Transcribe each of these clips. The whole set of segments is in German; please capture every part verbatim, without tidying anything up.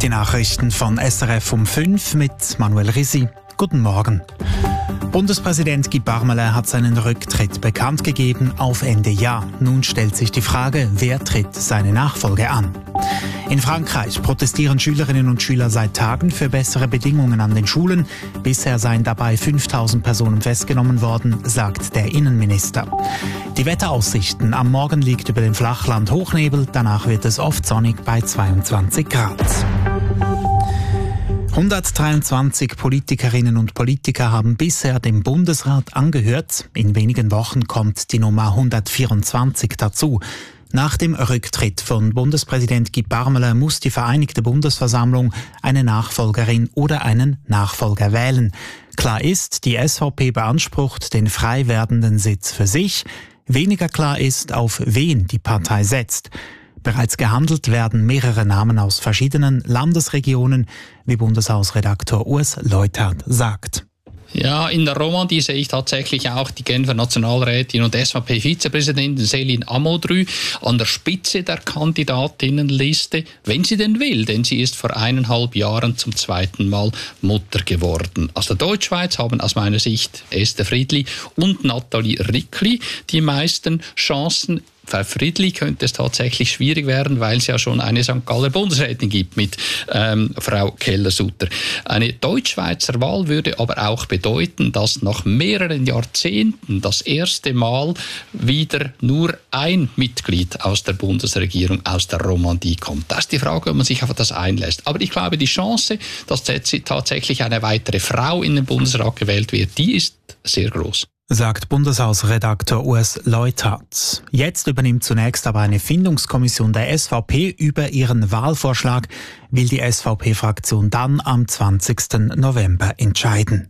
Die Nachrichten von S R F um fünf mit Manuel Risi. Guten Morgen. Bundespräsident Guy Parmelin hat seinen Rücktritt bekannt gegeben auf Ende Jahr. Nun stellt sich die Frage, wer tritt seine Nachfolge an? In Frankreich protestieren Schülerinnen und Schüler seit Tagen für bessere Bedingungen an den Schulen. Bisher seien dabei fünftausend Personen festgenommen worden, sagt der Innenminister. Die Wetteraussichten: Am Morgen liegt über dem Flachland Hochnebel, danach wird es oft sonnig bei zweiundzwanzig Grad. hundertdreiundzwanzig Politikerinnen und Politiker haben bisher dem Bundesrat angehört. In wenigen Wochen kommt die Nummer hundertvierundzwanzig dazu. Nach dem Rücktritt von Bundespräsident Guy Parmelin muss die Vereinigte Bundesversammlung eine Nachfolgerin oder einen Nachfolger wählen. Klar ist, die S V P beansprucht den frei werdenden Sitz für sich. Weniger klar ist, auf wen die Partei setzt. Bereits gehandelt werden mehrere Namen aus verschiedenen Landesregionen, wie Bundeshausredaktor Urs Leuthard sagt. Ja, in der Romandie sehe ich tatsächlich auch die Genfer Nationalrätin und S V P-Vizepräsidentin Céline Amodru an der Spitze der Kandidatinnenliste, wenn sie denn will, denn sie ist vor eineinhalb Jahren zum zweiten Mal Mutter geworden. Aus der Deutschschweiz haben aus meiner Sicht Esther Friedli und Nathalie Rickli die meisten Chancen. Für Friedli könnte es tatsächlich schwierig werden, weil es ja schon eine Sankt Galler Bundesrätin gibt mit ähm, Frau Keller-Sutter. Eine Deutschschweizer Wahl würde aber auch bedeuten, dass nach mehreren Jahrzehnten das erste Mal wieder nur ein Mitglied aus der Bundesregierung aus der Romandie kommt. Das ist die Frage, ob man sich auf das einlässt. Aber ich glaube, die Chance, dass tatsächlich eine weitere Frau in den Bundesrat gewählt wird, die ist sehr groß, sagt Bundeshausredaktor Urs Leuthard. Jetzt übernimmt zunächst aber eine Findungskommission der S V P über ihren Wahlvorschlag, will die S V P-Fraktion dann am zwanzigsten November entscheiden.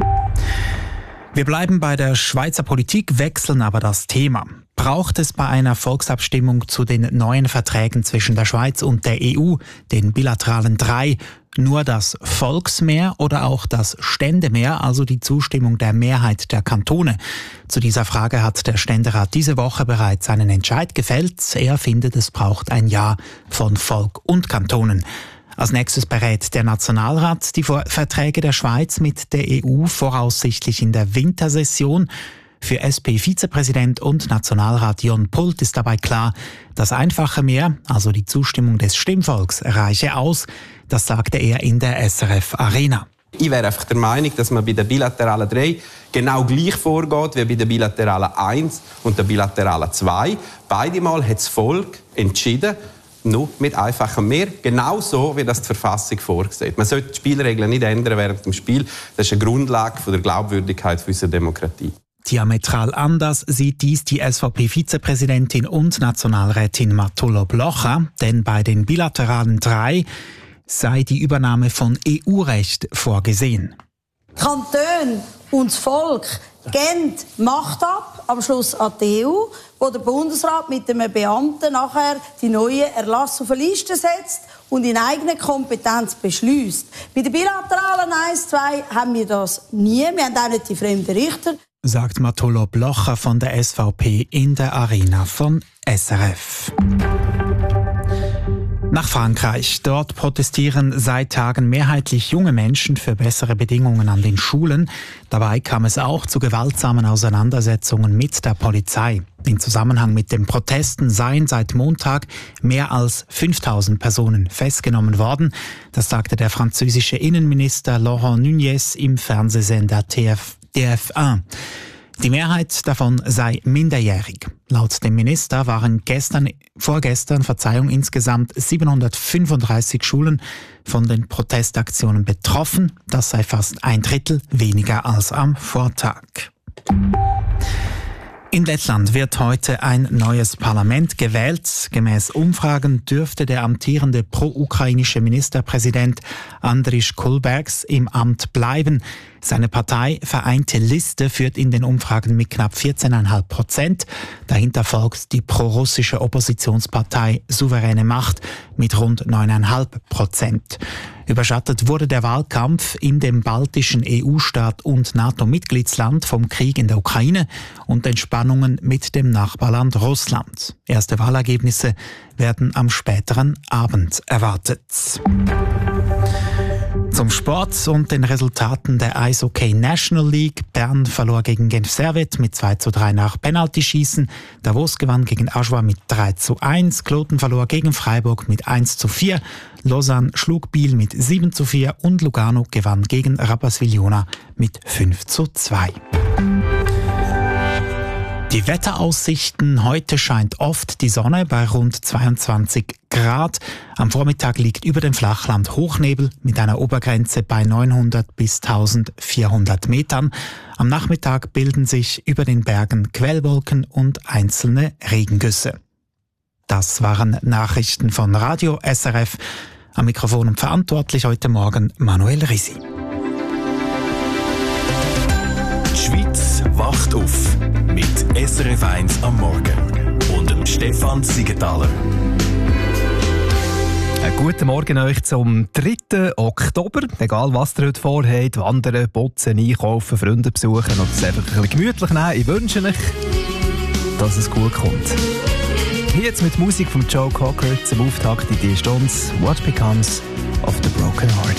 Wir bleiben bei der Schweizer Politik, wechseln aber das Thema. Braucht es bei einer Volksabstimmung zu den neuen Verträgen zwischen der Schweiz und der E U, den bilateralen drei, nur das Volksmehr oder auch das Ständemehr, also die Zustimmung der Mehrheit der Kantone? Zu dieser Frage hat der Ständerat diese Woche bereits einen Entscheid gefällt. Er findet, es braucht ein Ja von Volk und Kantonen. Als nächstes berät der Nationalrat die Verträge der Schweiz mit der E U voraussichtlich in der Wintersession. Für S P-Vizepräsident und Nationalrat Jon Pult ist dabei klar, das einfache Mehr, also die Zustimmung des Stimmvolks, reiche aus. Das sagte er in der S R F Arena. Ich wäre einfach der Meinung, dass man bei der bilateralen drei genau gleich vorgeht wie bei der bilateralen eins und der bilateralen zwei. Beide Mal hat das Volk entschieden, nur mit einfachem Mehr, genauso wie das die Verfassung vorsieht. Man sollte die Spielregeln nicht ändern während dem Spiel. Das ist eine Grundlage der Glaubwürdigkeit unserer Demokratie. Diametral anders sieht dies die S V P-Vizepräsidentin und Nationalrätin Martula Blocher, denn bei den bilateralen drei sei die Übernahme von E U-Recht vorgesehen. Die Kantone und das Volk geben Macht ab, am Schluss an die E U, wo der Bundesrat mit einem Beamten nachher die neuen Erlasse auf eine Liste setzt und in eigener Kompetenz beschließt. Bei den bilateralen eins zwei haben wir das nie, wir haben auch nicht die fremden Richter, sagt Martula Blocher von der S V P in der Arena von S R F. Nach Frankreich. Dort protestieren seit Tagen mehrheitlich junge Menschen für bessere Bedingungen an den Schulen. Dabei kam es auch zu gewaltsamen Auseinandersetzungen mit der Polizei. In Zusammenhang mit den Protesten seien seit Montag mehr als fünftausend Personen festgenommen worden. Das sagte der französische Innenminister Laurent Nunez im Fernsehsender T F eins. Die Mehrheit davon sei minderjährig. Laut dem Minister waren gestern, vorgestern Verzeihung, insgesamt siebenhundertfünfunddreißig Schulen von den Protestaktionen betroffen. Das sei fast ein Drittel weniger als am Vortag. In Lettland wird heute ein neues Parlament gewählt. Gemäß Umfragen dürfte der amtierende pro-ukrainische Ministerpräsident Andris Kulbergs im Amt bleiben. Seine Partei Vereinte Liste führt in den Umfragen mit knapp vierzehn Komma fünf Prozent. Dahinter folgt die pro-russische Oppositionspartei Souveräne Macht mit rund neun Komma fünf Prozent. Überschattet wurde der Wahlkampf in dem baltischen E U-Staat und NATO-Mitgliedsland vom Krieg in der Ukraine und den Spannungen mit dem Nachbarland Russland. Erste Wahlergebnisse werden am späteren Abend erwartet. Zum Sport und den Resultaten der Eishockey National League. Bern verlor gegen Genf Servette mit zwei zu drei nach Penaltyschießen. Davos gewann gegen Ajoie mit drei zu eins. Kloten verlor gegen Freiburg mit eins zu vier. Lausanne schlug Biel mit sieben zu vier und Lugano gewann gegen Rapperswil-Jona mit fünf zu zwei. Die Wetteraussichten: Heute scheint oft die Sonne bei rund zweiundzwanzig Grad. Am Vormittag liegt über dem Flachland Hochnebel mit einer Obergrenze bei neunhundert bis eintausendvierhundert Metern. Am Nachmittag bilden sich über den Bergen Quellwolken und einzelne Regengüsse. Das waren Nachrichten von Radio S R F. Am Mikrofon und verantwortlich heute Morgen Manuel Risi. Die Schweiz wacht auf mit S R F eins am Morgen und dem Stefan Siegenthaler. Einen guten Morgen euch zum dritten Oktober. Egal was ihr heute vorhabt, wandern, putzen, einkaufen, Freunde besuchen oder es einfach ein bisschen gemütlich nehmen. Ich wünsche euch, dass es gut kommt. Hier jetzt mit Musik von Joe Cocker zum Auftakt in die Stunde What Becomes of the Broken Heart.